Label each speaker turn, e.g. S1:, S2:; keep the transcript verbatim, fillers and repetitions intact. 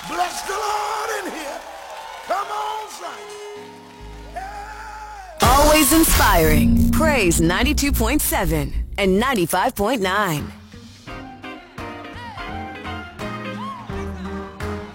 S1: Bless the Lord in here. Come on, Zion.
S2: Always inspiring. Praise ninety-two point seven and ninety-five point nine.